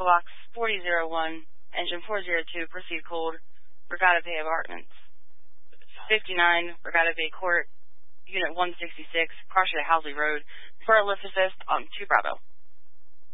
Box 4001, Engine 402, proceed cold, Regatta Bay Apartments. 59, Regatta Bay Court, Unit 166, Crossroad Housley Road, for a lift assist on 2 Bravo.